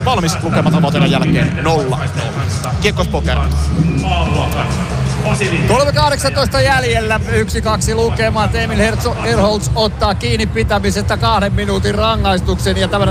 Valmis, lukemat avotelun jälkeen 0. Kiekkos Poker. 3.18 jäljellä, 1-2 lukemat. Emil Erholz ottaa kiinni pitämisestä 2 minuutin rangaistuksen ja tämän